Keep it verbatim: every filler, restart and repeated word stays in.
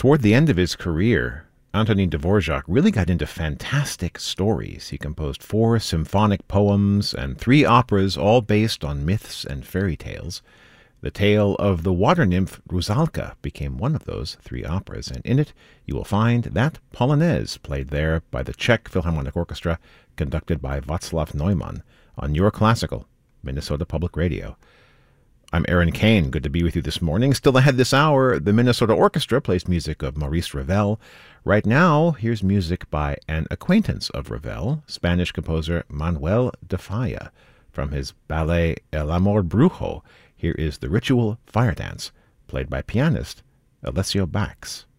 Toward the end of his career, Antonin Dvorak really got into fantastic stories. He composed four symphonic poems and three operas, all based on myths and fairy tales. The tale of the water nymph Rusalka became one of those three operas, and in it you will find that Polonaise played there by the Czech Philharmonic Orchestra, conducted by Václav Neumann, on Your Classical, Minnesota Public Radio. I'm Aaron Kane. Good to be with you this morning. Still ahead this hour, the Minnesota Orchestra plays music of Maurice Ravel. Right now, here's music by an acquaintance of Ravel, Spanish composer Manuel de Falla, from his ballet El Amor Brujo. Here is the Ritual Fire Dance, played by pianist Alessio Bax.